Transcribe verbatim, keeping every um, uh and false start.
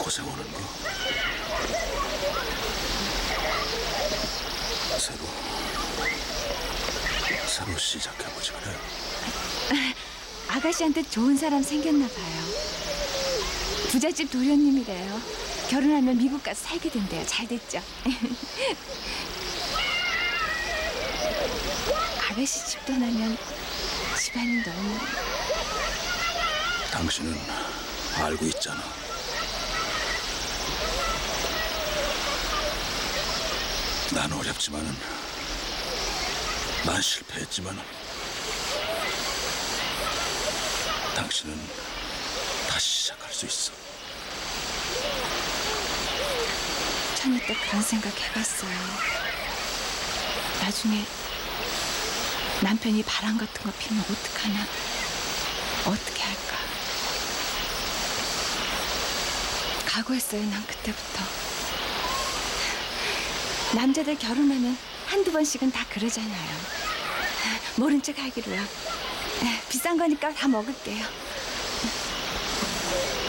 고생하는 거 새로 새로 시작해보지 그래. 아가씨한테 좋은 사람 생겼나 봐요. 부잣집 도련님이래요. 결혼하면 미국 가서 살게 된대요. 잘 됐죠? 아가씨 집 떠나면 집안이 너무... 당신은 알고 있잖아. 난 어렵지만은, 난 실패했지만은 당신은 다시 시작할 수 있어. 처녀 때 그런 생각 해봤어요. 나중에 남편이 바람 같은 거 피면 어떡하나, 어떻게 할까. 각오했어요, 난 그때부터. 남자들 결혼하면 한두 번씩은 다 그러잖아요. 모른 척 하기로요. 비싼 거니까 다 먹을게요.